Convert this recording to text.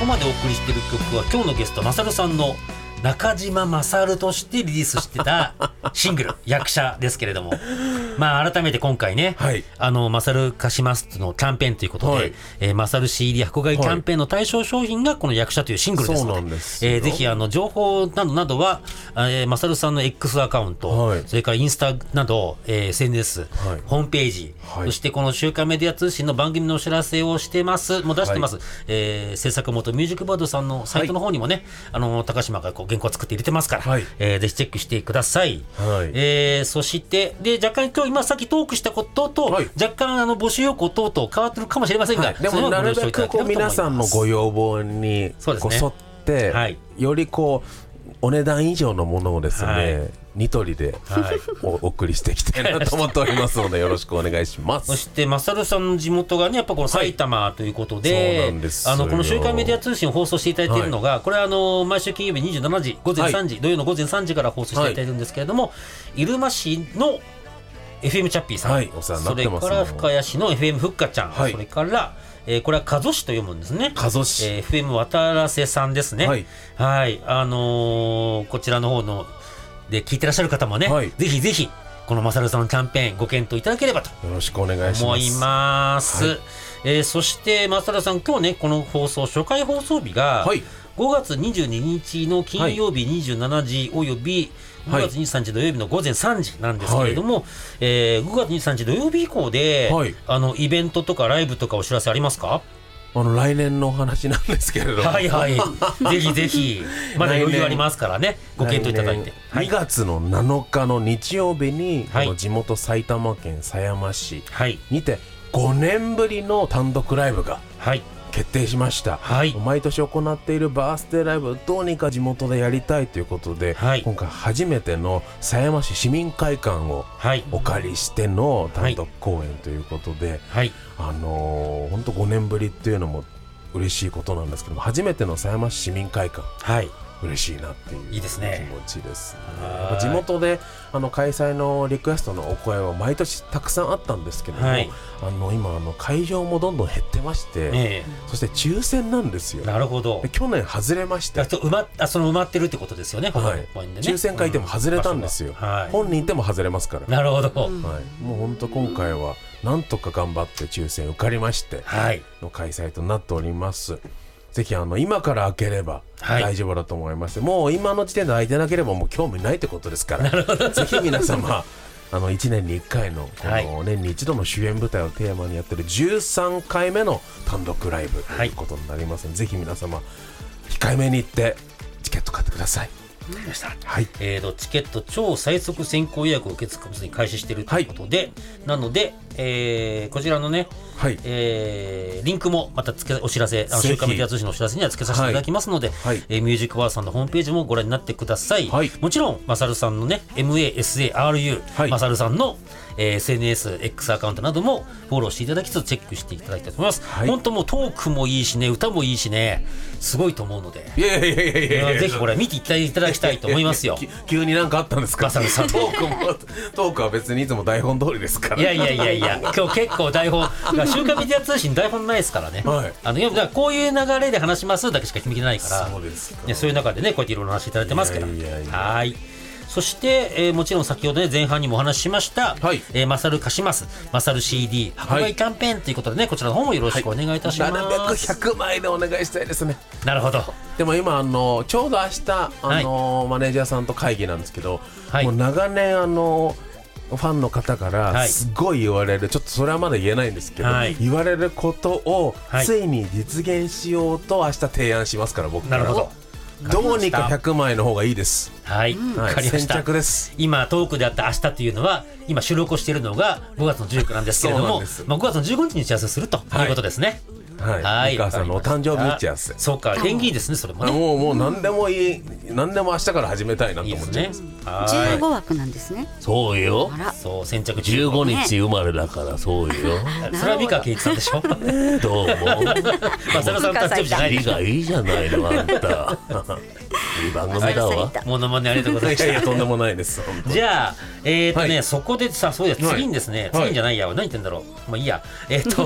こまでお送りしている曲は今日のゲストマサルさんの中島マサルとしてリリースしてたシングル役者ですけれども、まあ改めて今回ね、はい、マサル貸しますのキャンペーンということで、はい、マサル CD 箱買いキャンペーンの対象商品がこの役者というシングルですので、ぜひ情報などは、マサルさんの X アカウント、はい、それからインスタなど、SNS、はい、ホームページ、はい、そしてこの週刊メディア通信の番組のお知らせをしてますもう出してます、はい、制作元ミュージックバードさんのサイトの方にもね、はい、高島がこう原稿を作って入れてますから、はい、ぜひチェックしてください、はい、そしてで若干今日今さっきトークしたことと、はい、若干募集要項等々変わってるかもしれませんが、はい、 でもなるべくこう皆さんのご要望にこう沿って、はい、よりこうお値段以上のものをですね、はい、ニトリで、はい、お送りしていきたいなと思っておりますのでよろしくお願いします。 そしてマサルさんの地元がねやっぱこの埼玉ということで、はい、そうなんですよ。この週刊メディア通信を放送していただいているのが、はい、これは毎週金曜日27時午前3時、はい、土曜の午前3時から放送していただいているんですけれども、はい、入間市の FM チャッピーさん、はい、お世話になってます。それから深谷市の FM ふっかちゃん、はい、それからこれは加須市と読むんですね。加須市、FM 渡良瀬さんですね。はい、はい、こちらの方ので聞いてらっしゃる方もね、はい、ぜひぜひこのマサルさんのキャンペーンご検討いただければとよろしくお願いします。 思います、はい、そしてマサルさん今日ねこの放送初回放送日が5月22日の金曜日27時および5月23日土曜日の午前3時なんですけれども、はい、5月23日土曜日以降で、はい、イベントとかライブとかお知らせありますか？ 来年のお話なんですけれども、 はいはいぜひぜひまだ余裕ありますからねご検討いただいて、 2月の7日の日曜日に、はい、この地元埼玉県狭山市にて5年ぶりの単独ライブが決定しました、はい、毎年行っているバースデーライブをどうにか地元でやりたいということで、はい、今回初めての狭山市市民会館をお借りしての単独公演ということで、はい、本当5年ぶりっていうのも嬉しいことなんですけども、初めての狭山市市民会館、はい、嬉しいなっていう気持ちですね。やっぱ地元で開催のリクエストのお声は毎年たくさんあったんですけども、はい、今会場もどんどん減ってまして、そして抽選なんですよ。 なるほど。 去年外れまして、 埋まってるってことですよね。はい、 抽選会いても外れたんですよ、はい、本人いても外れますから。 なるほど、 はい、もう本当今回はなんとか頑張って抽選受かりましての開催となっております。ぜひ今から開ければ大丈夫だと思います、はい、もう今の時点で開いてなければもう興味ないってことですから、ぜひ皆様1年に1回のこの年に一度の主演舞台をテーマにやってる13回目の単独ライブということになりますので、ぜひ皆様控えめに行ってチケット買ってください。 はい、チケット超最速先行予約を受付に開始しているということで、はい、なので、こちらのね、はい、リンクもまたお知らせ週刊メディア通信のお知らせには付けさせていただきますので、はい、ミュージックバーさんのホームページもご覧になってください、はい、もちろんマサルさんのね MASARU、はい、マサルさんのSNS、X アカウントなどもフォローしていただきつつチェックしていただきたいと思います、はい、本当もうトークもいいしね歌もいいしねすごいと思うので、 いやぜひこれ見ていただきたいと思いますよ。 急に何かあったんですか？ マサルさんトークは別にいつも台本通りですから。 いや今日結構台本週刊メディア通信台本ないですからね、はい、だからこういう流れで話しますだけしか決めてないから、そういう中でねこうやっていろいろ話していただいてますから。はい、そして、もちろん先ほどね前半にもお話ししました、はい、マサル貸しますマサル CD 箱買いキャンペーンということでね、こちらの方もよろしくお願いいたします、はい、なるべく 100枚でお願いしたいですね。 なるほど。 でも今ちょうど明日マネージャーさんと会議なんですけど、はい、もう長年ファンの方からすごい言われる、ちょっとそれはまだ言えないんですけど、はい、言われることをついに実現しようと明日提案しますから僕から。なるほど。どうにか100枚の方がいいです。はい、はい、先着です。 今トークであった明日というのは今収録をしているのが5月の19日なんですけれども、5月の15日に打ち合わせするということですね。 はい、お母さんのお誕生日打ち合わせ。 そうか、縁起いいですねそれもね。 もう何でもいい、何でも明日から始めたいなと思ってます。 15枠なんですね。 そうよ。 そう先着 15日生まれだからそうよ。 それは美川圭一さんでしょ。どうも。マサルさん誕生日じゃないでしょ。 美がいいじゃないのあんた。いい番組だわ。 モノマネありがとうございました。 いやとんでもないです。 じゃあそこでさ、そうです次にですね、次じゃないや、何言ってんだろう。まあいいや。